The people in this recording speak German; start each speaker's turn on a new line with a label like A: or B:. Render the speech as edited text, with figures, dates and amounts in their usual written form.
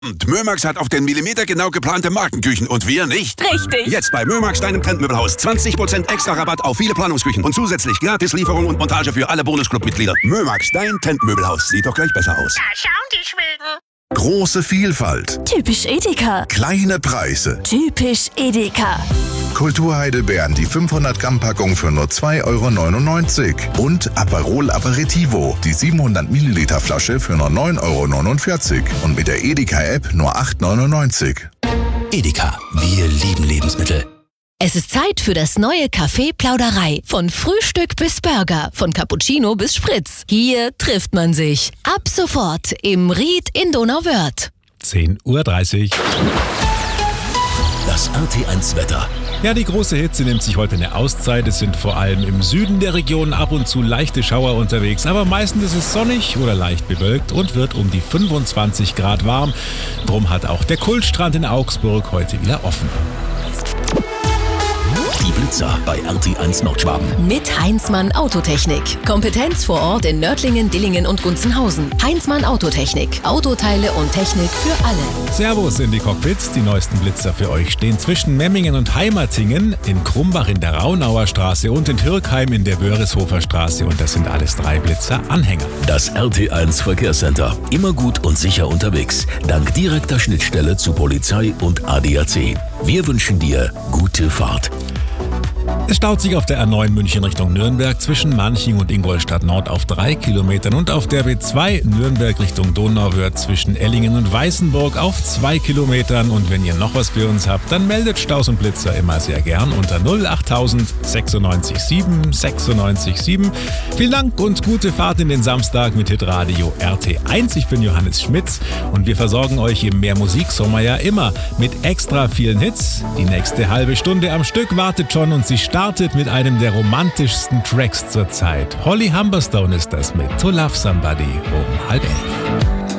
A: Und Mömax hat auf den Millimeter genau geplante Markenküchen und wir nicht.
B: Richtig.
A: Jetzt bei Mömax, deinem Trendmöbelhaus. 20% extra Rabatt auf viele Planungsküchen und zusätzlich Gratislieferung und Montage für alle Bonusclub-Mitglieder. Mömax, dein Trendmöbelhaus. Sieht doch gleich besser aus.
B: Da schauen die Schweden.
C: Große Vielfalt.
D: Typisch Edeka.
C: Kleine Preise.
D: Typisch Edeka.
C: Kulturheidelbeeren, die 500-Gramm-Packung für nur 2,99 € und Aperol Aperitivo, die 700 Milliliter Flasche für nur 9,49 € und mit der Edeka-App nur 8,99 €.
E: Edeka, wir lieben Lebensmittel.
F: Es ist Zeit für das neue Café Plauderei. Von Frühstück bis Burger, von Cappuccino bis Spritz. Hier trifft man sich. Ab sofort im Ried in Donauwörth.
G: 10:30 Uhr.
E: Das RT1 Wetter.
G: Ja, die große Hitze nimmt sich heute eine Auszeit. Es sind vor allem im Süden der Region ab und zu leichte Schauer unterwegs. Aber meistens ist es sonnig oder leicht bewölkt und wird um die 25 Grad warm. Drum hat auch der Kultstrand in Augsburg heute wieder offen.
E: Die Blitzer bei RT1 Nordschwaben.
F: Mit Heinzmann Autotechnik. Kompetenz vor Ort in Nördlingen, Dillingen und Gunzenhausen. Heinzmann Autotechnik. Autoteile und Technik für alle.
G: Servus in die Cockpits. Die neuesten Blitzer für euch stehen zwischen Memmingen und Heimatingen, in Krumbach in der Raunauer Straße und in Türkheim in der Wörishofer Straße. Und das sind alles 3 Blitzer-Anhänger.
E: Das RT1 Verkehrscenter. Immer gut und sicher unterwegs. Dank direkter Schnittstelle zu Polizei und ADAC. Wir wünschen dir gute Fahrt.
G: Es staut sich auf der A9 München Richtung Nürnberg zwischen Manching und Ingolstadt Nord auf 3 Kilometern und auf der B2 Nürnberg Richtung Donauwörth zwischen Ellingen und Weißenburg auf 2 Kilometern. Und wenn ihr noch was für uns habt, dann meldet Staus und Blitzer immer sehr gern unter 08000 96 7 96 7. Vielen Dank und gute Fahrt in den Samstag mit Hitradio RT1. Ich bin Johannes Schmitz und wir versorgen euch im Mehrmusiksommer ja immer mit extra vielen Hits. Die nächste halbe Stunde am Stück wartet schon und sie startet mit einem der romantischsten Tracks zur Zeit. Holly Humberstone ist das mit To Love Somebody um 10:30.